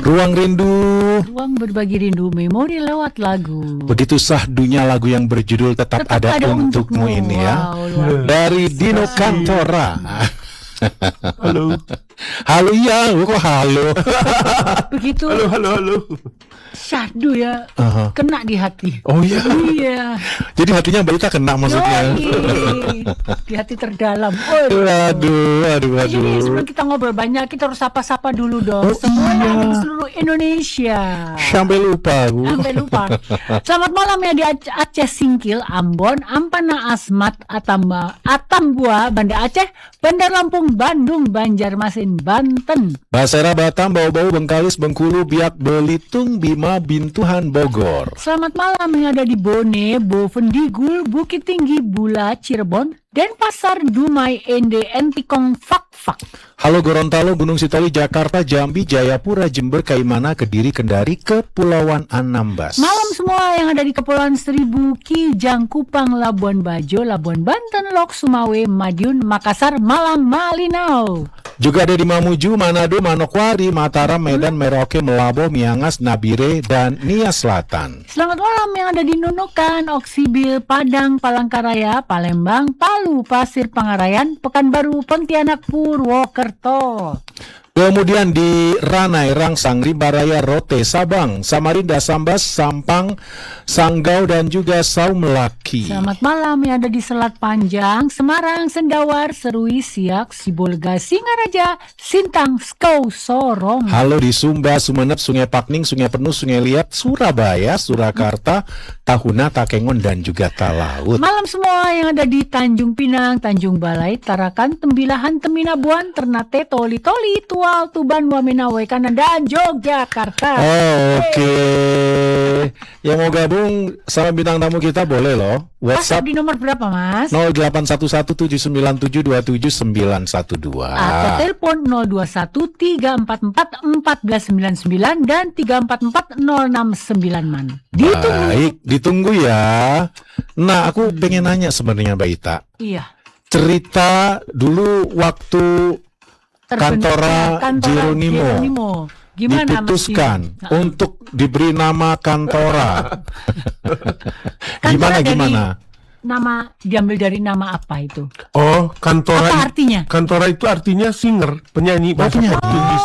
Ruang Rindu. Ruang berbagi rindu, memori lewat lagu. Begitu sahdunya lagu yang berjudul Tetap Ada Untukmu ini ya. Wow, dari Dino Cantora. Halo. Halo ya, kok halo. Begitu. Halo. Syahdu ya, kena di hati. Oh iya. Iya. Jadi hatinya Mbak Ita kena maksudnya. Yoi. Di hati terdalam. Aduh. Jadi sebelum kita ngobrol banyak, kita harus sapa-sapa dulu dong. Semua yang di seluruh Indonesia. Sampai lupa Bu. Sampai lupa. Selamat malam ya di Aceh Singkil, Ambon, Ampana Asmat, Atambua, Banda Aceh, Bandar Lampung, Bandung, Banjarmasin, Banten. Basera Batam, Bau-Bau, Bengkalis, Bengkulu, Biak, Belitung, Bima, Bintuhan, Bogor. Selamat malam yang ada di Bone, Bovendigul, Bukit Tinggi, Bula, Cirebon, Denpasar, Dumai, Ende, Entikong, Fak. Halo Gorontalo, Gunung Sitoli, Jakarta, Jambi, Jayapura, Jember, Kaimana, Kediri, Kendari, Kepulauan Anambas. Malam semua yang ada di Kepulauan Seribu, Kijang, Kupang, Labuan Bajo, Labuan Banten, Lok, Sumawe, Madiun, Makassar, Malang, Malinau. Juga ada di Mamuju, Manado, Manokwari, Mataram, Medan, Merauke, Melabo, Miangas, Nabire, dan Nia Selatan. Selamat malam yang ada di Nunukan, Oksibil, Padang, Palangkaraya, Palembang, Palu, Pasir Pangarayan, Pekanbaru, Pontianak, Purwokerto. Kemudian di Ranai, Rangsang, Rimbaraya, Rote, Sabang, Samarinda, Sambas, Sampang, Sanggau, dan juga Saumlaki. Selamat malam yang ada di Selat Panjang, Semarang, Sendawar, Serui, Siak, Sibolga, Singaraja, Sintang, Skau, Sorong. Halo di Sumba, Sumeneb, Sungai Pakning, Sungai Penuh, Sungai Liat, Surabaya, Surakarta, Tahuna, Takengon, dan juga Talaut. Malam semua yang ada di Tanjung Pinang, Tanjung Balai, Tarakan, Tembilahan, Teminabuan, Ternate, Toli-Toli, Tual, Tuban, Wamena, Waikanan, dan Yogyakarta. Oke. Yang mau gabung sama bintang tamu kita boleh loh. WhatsApp di nomor berapa, Mas? 0811797912 atau telepon 021-344-1499 dan 344-069 man. Baik, ditunggu ya. Nah, aku pengen nanya sebenarnya Mbak Ita. Iya. Cerita dulu waktu Cantora Geronimo diputuskan untuk diberi nama Cantora. Gimana? Nama diambil dari nama apa itu? Oh, Cantora. Apa artinya? Cantora itu artinya singer, penyanyi bahasa Portugis.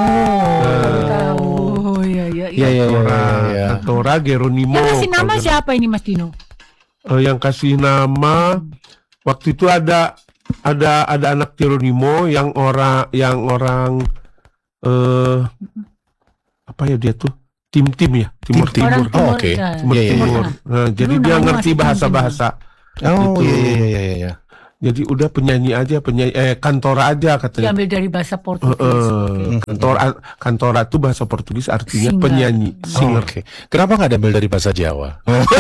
Iya. Cantora Geronimo. Yang kasih nama siapa ini, Mas Dino? Yang kasih nama waktu itu ada anak Geronimo yang orang apa ya dia tuh tim ya Timur. Oke. Timur. Nah, jadi dia ngerti bahasa-bahasa. Oh iya. Jadi udah penyanyi Cantora aja katanya. Diambil dari bahasa Portugis. Cantora itu bahasa Portugis artinya singer. Penyanyi, singer. Oke. Kenapa nggak diambil dari bahasa Jawa?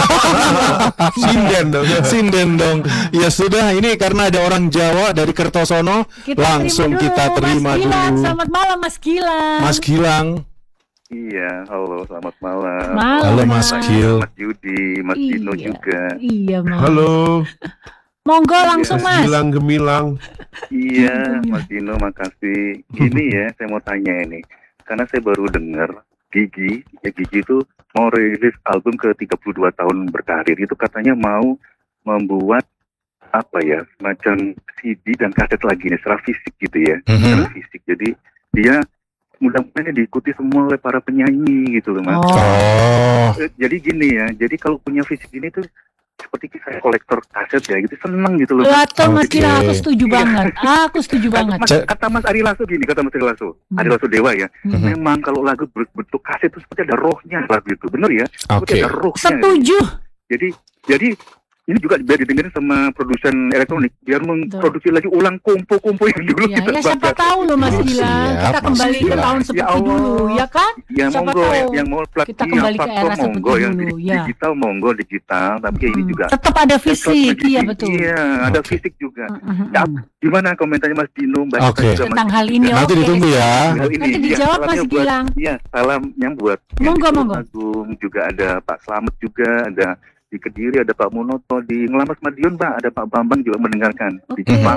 Sinden dong. Ya sudah, ini karena ada orang Jawa dari Kertosono, langsung kita terima dulu. Selamat malam Mas Gilang. Mas Gilang. Iya, halo, selamat malam. Halo Mas Gil. Mas Yudi, Mas Dino juga. Iya, Mas. Halo. Monggo langsung Mas. Gemilang. Iya, Mas Dino, makasih. Gini ya, saya mau tanya ini. Karena saya baru dengar Gigi itu mau rilis album ke 32 tahun berkarir. Itu katanya mau membuat apa ya, semacam CD dan kaset lagi nih, secara fisik gitu ya. Secara fisik. Jadi dia mudah-mudahan diikuti semua oleh para penyanyi gitu loh Mas. Jadi gini ya, jadi kalau punya fisik ini tuh seperti saya kolektor kaset ya gitu, seneng gitu loh. Betul Mas Kira, aku setuju banget. Kata Mas Ari Lasso gini, Ari Lasso Dewa ya. Memang kalau lagu berbentuk kaset itu seperti ada rohnya lagu itu, bener ya? Seperti ada rohnya. Setuju. Jadi ini juga biar didengerin sama produsen elektronik, biar memproduksi lagi ulang kompo-kompo yang dulu kita ya siapa tahu loh Mas Gilang, kita kembali ke tahun seperti dulu, ya kan? Ya siapa monggo, tahu yang mau kita kembali ke era seperti dulu, ya. Digital, tapi ini juga tetap ada fisik, iya betul. Iya, ada fisik juga. Gimana komentarnya Mas Dino? Tentang hal ini, nanti ditunggu ya. Nanti dijawab Mas Gilang. Iya, salam yang buat monggo. Agung juga ada Pak Slamet juga ada. Di Kediri ada Pak Munoto, di Ngelamas Madiun Pak ada Pak Bambang juga mendengarkan. Di Jepang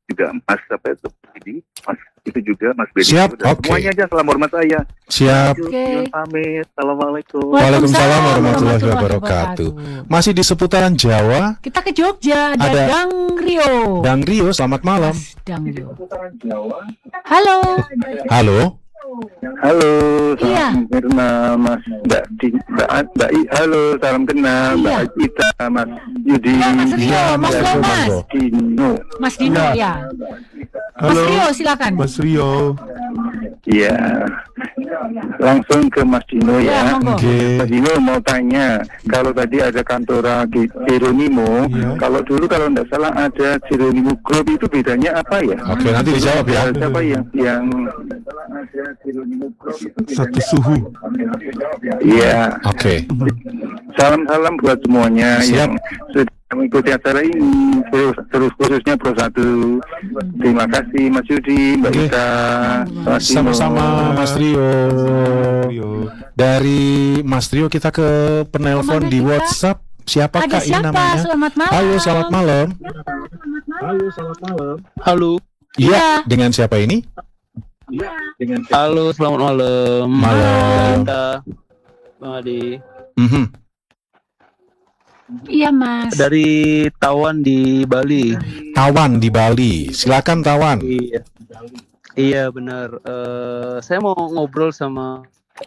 juga Mas apa itu ini Mas itu juga Mas Beni. Siap, Dan oke. semuanya aja salam hormat saya. Siap. Oke. Yun, pamit. Assalamualaikum. Waalaikumsalam warahmatullahi wabarakatuh. Masih di seputaran Jawa, Kita ke Jogja, ada Ada- Dang Rio. Dang Rio, selamat malam. Mas Dang Rio. Halo. Halo. Halo, Iya. salam kenal Mas Mbak I, halo, salam kenal Iya. Mbak Ita, Mas Yudi, Iya, Mas Rio, Iya, Mas monggo, Mas. monggo. Dino. Mas Dino ya. Mas Halo, Rio silakan. Mas Rio. Iya, langsung ke Mas Dino Ya, ya. monggo. Oke. Mas Dino mau tanya, kalau tadi ada kantora Jeronimo, Iya. kalau dulu kalau tidak salah ada Jeronimo Group, itu bedanya apa ya? Oke, nanti dijawab ya. Siapa yang Satu suhu. Iya. Oke. Salam-salam buat semuanya Siap. yang sudah mengikuti acara ini, terus khususnya Pro 1. Terima kasih Mas Yudi, Mbak Oke. Ita, Mas Dino. Sama-sama Mas Rio. Rio. Dari Mas Rio kita ke penelpon Kemana di kita? WhatsApp. Siapakah Ada ini siapa? namanya? Selamat malam. Halo, selamat malam. Halo, Iya, dengan siapa ini? halo, selamat malam. Malam. Kita, Bang Adi, Mhm. Iya, Mas. dari Tawan di Bali. Tawan di Bali. Silakan Tawan. Iya, iya benar. Saya mau ngobrol sama.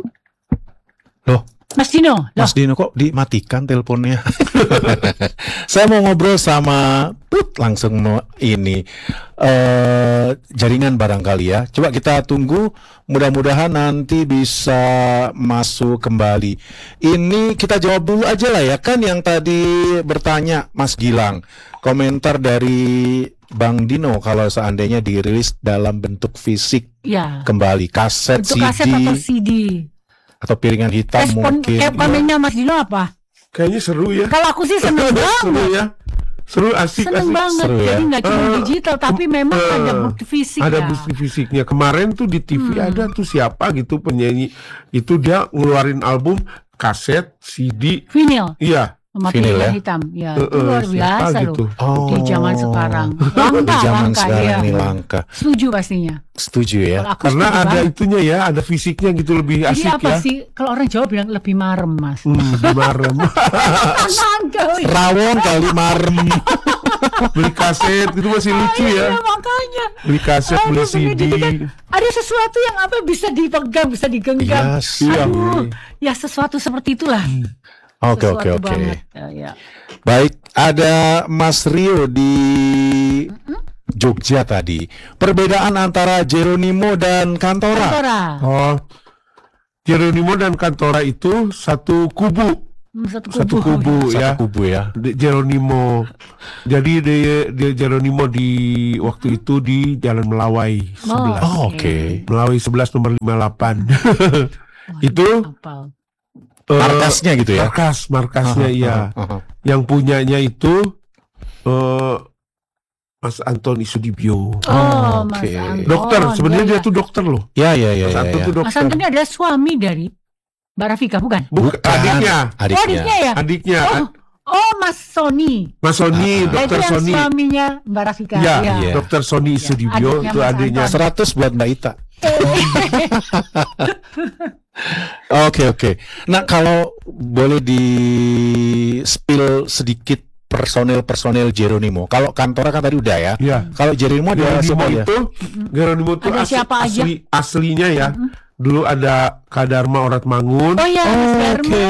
Mas Dino. Loh, Mas Dino kok dimatikan teleponnya? Saya mau ngobrol sama langsung ini jaringan barangkali ya. Coba kita tunggu, mudah-mudahan nanti bisa masuk kembali. Ini kita jawab dulu aja lah ya, kan yang tadi bertanya Mas Gilang. Komentar dari Bang Dino kalau seandainya dirilis dalam bentuk fisik ya. kembali, kaset, Bentuk kaset atau CD CD. atau piringan hitam Respon mungkin. komennya Mas Dino apa? Kayaknya seru ya. Kalau aku sih seneng Seru banget. ya. Seru, asik, Seneng asik. banget. Seru ya. Jadi nggak cuma digital, tapi memang ada bukti fisik Ada ya. bukti fisiknya. Kemarin tuh di TV ada tuh siapa gitu penyanyi. Itu dia ngeluarin album kaset, CD. Vinyl. Iya. Sama Vinyl piringan ya? hitam. Ya, itu luar siapa biasa gitu. loh. Oh. Di zaman sekarang. Di Langka, zaman langka sekarang ya. ini langka. Setuju pastinya. Setuju ya. Kalau aku Karena setuju ada banget. itunya ya, ada fisiknya gitu lebih Jadi asik apa ya. sih? Kalau orang Jawa bilang lebih marem, Mas. Marem. Langka, wih. Rawon kali marem. Beli kaset itu masih lucu Iya, ya. makanya. Beli kaset, Aduh, beli CD. jadi kan ada sesuatu yang apa bisa dipegang, bisa digenggam. Yes. Aduh, ya sesuatu seperti itulah. Oke, Sesuatu oke, oke. banget. Ya. Baik, ada Mas Rio di Jogja tadi. Perbedaan antara Jeronimo dan Kantora. Kantora. Oh, Jeronimo dan Kantora itu satu kubu, satu kubu Satu ya. kubu ya. Jeronimo. Jadi dia Jeronimo di waktu itu di Jalan Melawai 11. Oh, oke. Melawai 11 nomor 58. Itu Hafal. Markasnya gitu ya. markasnya iya. Aha. Yang punyanya itu Mas Antoni Sudibyo. Oh, Mas Oke. Anton. Dokter, sebenarnya Iya, dia iya. tuh dokter loh. Ya, ya, ya, Mas ya, Anton ya. tuh Mas dokter. Anton ini adalah suami dari Mbak Rafika, bukan? Bukan, adiknya. Oh, adiknya ya? Adiknya. Oh, Mas Sony. Mas Sony, Nah, itu dokter yang Sony. suaminya Mbak Rafika. Iya, Iya. dokter Sony Sudibyo adiknya itu Mas adiknya. Anton. 100 buat Mbak Ita. Oke, oke. Nah, kalau boleh di spill sedikit personel Jeronimo. Kalau Kantora kan tadi udah ya. Iya. Kalau Jeronimo ada siapa ya? Geronimo itu Ada siapa aja? aslinya ya. Dulu ada Kadarma Orat Mangun, Oh ya, Mas Dharma.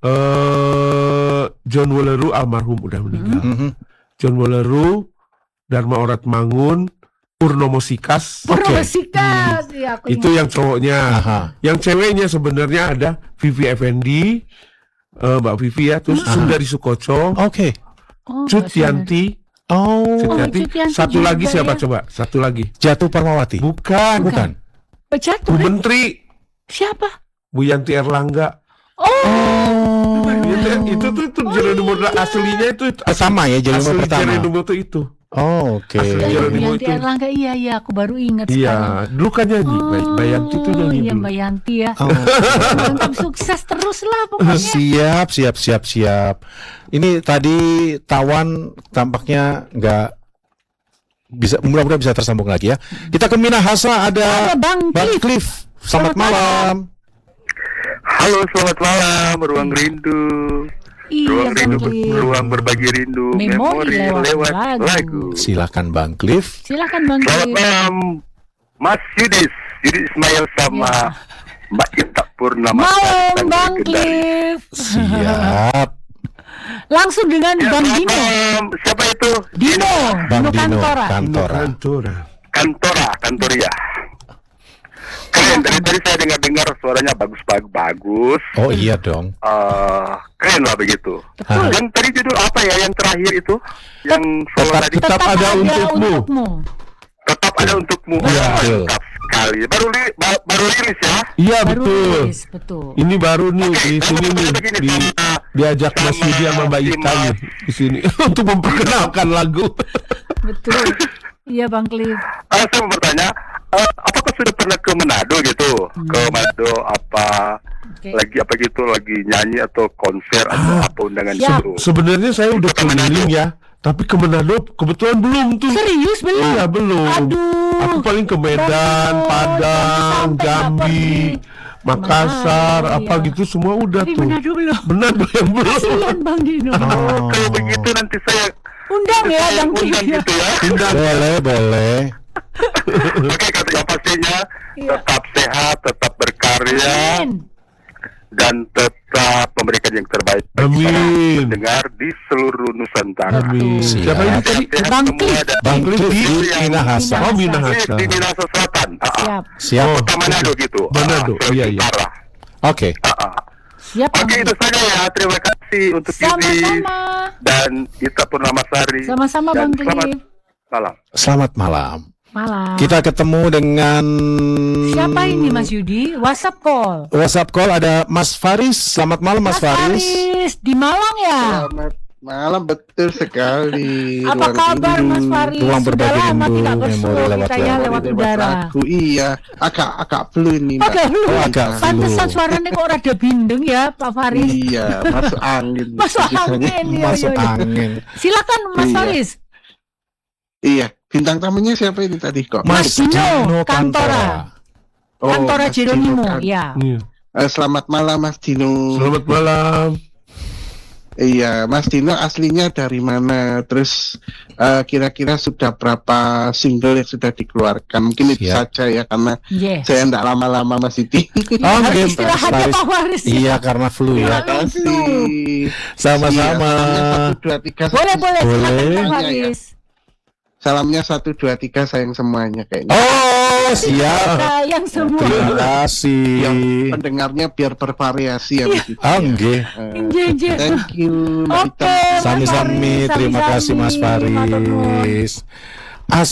John Woleru almarhum udah meninggal. Mhm. John Woleru, Dharma Orat Mangun, Purnomo Sikas. Purnomo Sikas. Ya, aku Itu ingat. yang cowoknya. Aha. Yang ceweknya sebenarnya ada Vivi Effendi, Mbak Vivi ya, terus Sundari Sukoco, Oke. Oh, Cut Mbak Sundari. Yanti, Oh, Cut Yanti. Cut Yanti Satu juga lagi siapa ya. coba? Satu lagi. Jatuh Parmawati. Bukan. Bukan. Oh, jatuh. Bu Menteri, Siapa? Bu Yanti Erlangga. Oh. Itu Jeronimo aslinya itu Sama ya Jeronimo asli pertama. Jeronimo tuh itu. Oh, oke. Asli Ya, Jeronimo Yanti itu. Erlangga, iya, aku baru ingat sekarang. Iya, dulu kan nyanyi. Mbak Yanti tuh nyanyi Iya, dulu. Mbak Yanti ya. Oh. Mantap, sukses terus lah pokoknya. Siap. Ini tadi Tawan tampaknya nggak bisa mudah-mudahan bisa tersambung lagi ya. Kita ke Minahasa ada Bang Cliff. Cliff. Selamat malam. Halo, selamat malam, Ruang Rindu. Iya, Ruang Bang Rindu, Cliff. ruang berbagi rindu, Memori lewat lagu. lagu. Silakan Bang Cliff. Silakan Bang Selamat Cliff. malam, Mas Yudi Ismail sama Ya. Mbak Ita Purnama. Malam dari Bang Kendari. Cliff. Siap. Langsung dengan Ya, Bang selamat Dino. malam. Siapa itu? Dino, Bang Dino Dino Kantora. Kantora. Kantoria. Keren, dari tadi saya dengar suaranya bagus. Oh iya dong. Keren lah begitu. Betul. Yang tadi judul apa ya? Yang terakhir itu, yang solo tadi. Tetap ada untukmu. Tetap ada untukmu. Iya, betul. Mantap sekali. Baru rilis ya. Iya Baru betul. rilis, betul. Ini baru nih Oke, di sini nih begini, diajak sama- Mas Yudi sama Mbak si Ita nih Mas. di sini untuk memperkenalkan lagu. Betul. Iya Bang Cliff. Saya mau bertanya, apakah sudah pernah ke Manado gitu? Ke Manado Oke. lagi nyanyi atau konser atau apa undangan Siap. gitu? Sebenarnya saya udah keliling ya, tapi ke Manado kebetulan belum tuh. Serius belum? Iya belum. Aduh. Aku paling ke Medan, Betul. Padang, Sampai Jambi, nggak Makassar, Manado, apa iya. gitu semua udah Di tuh. Manado belum? Manado yang belum. Kasihan Bang Dino. Oh. Kalau begitu nanti saya Undang ya Bang Cliff. undang gitu ya. Boleh. Oke, kata yang pastinya Iya. tetap sehat, tetap berkarya, Amin. dan tetap memberikan yang terbaik bagi Amin. para pendengar di seluruh Nusantara. Amin. Siap. Siapa ini tadi? Sehat Bang semua Cliff. dan Bang Cliff di yang Minahasa. Oh di Minahasa. Minahasa Selatan. Siap. Siap. Kota Manado gitu. Manado. Sulawesi Iya, iya. Utara. Oke. Siap Bang Oke, itu Cliff. saja ya. Terima kasih untuk Yudi Sama-sama. dan Ita Purnamasari. Sama-sama Dan Bang selamat Cliff. malam. Selamat malam. Malam. Kita ketemu dengan Siapa ini Mas Yudi? WhatsApp call. WhatsApp call ada Mas Faris. Selamat malam Mas Faris. Di Malang ya? Selamat malam, betul sekali. Apa Ruang kabar Rindu. Mas Faris? Ruang Sudah berbagi lama rindu, tidak memori bersua lewat kita ya lagu. lewat Lewat udara. lagu, iya. Agak flu ini, Mbak. Oke, lu. Oh, agak flu. Pantesan suaranya kok rada bindeng ya Pak Faris. Iya, masuk angin. Masuk Tulisannya. angin ya. Masuk angin. Silakan Mas Iya. Faris. Iya, bintang tamunya siapa ini tadi kok? Mas Dino Kantora. Oh, Kantora Mas Dino Jeronimo, Kan- ya. Iya. Selamat malam Mas Dino. Selamat malam. Iya, Mas Dino aslinya dari mana? Terus kira-kira sudah berapa single yang sudah dikeluarkan? Mungkin itu Siap. saja ya, karena Yes. saya enggak lama-lama Mas Siti. Oke, Harus istirahat ya Faris. Pak Faris. ya. Iya karena flu Terima ya. kasih. Sama-sama. Iya, salamnya 1, 2, 3. Boleh, Boleh. silakan Pak Iya, Faris. Salamnya 1, 2, 3 sayang semuanya kayaknya. Oh siap. Sayang semua. Terima kasih. Yang pendengarnya biar bervariasi ya Mas Siti. Oke. Inje. Thank you Mbak Oke, Ita. Mas Sami-sami. Faris, Terima kasih Mas sami-sami. Matur nuwun. Faris.